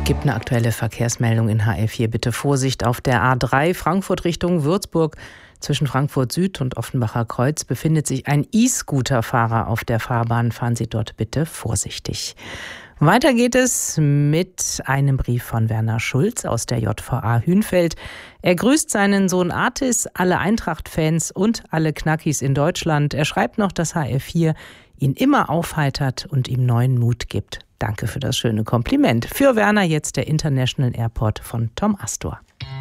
Gibt eine aktuelle Verkehrsmeldung in HR4. Bitte Vorsicht auf der A3 Frankfurt Richtung Würzburg. Zwischen Frankfurt Süd und Offenbacher Kreuz befindet sich ein E-Scooter-Fahrer auf der Fahrbahn. Fahren Sie dort bitte vorsichtig. Weiter geht es mit einem Brief von Werner Schulz aus der JVA Hünfeld. Er grüßt seinen Sohn Artis, alle Eintracht-Fans und alle Knackis in Deutschland. Er schreibt noch, dass HR4 ihn immer aufheitert und ihm neuen Mut gibt. Danke für das schöne Kompliment. Für Werner jetzt der International Airport von Tom Astor.